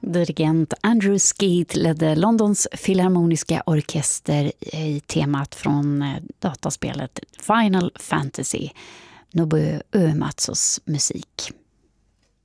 Dirigent Andrew Skeet ledde Londons filharmoniska orkester i temat från dataspelet Final Fantasy, Nobuo Uematsus musik.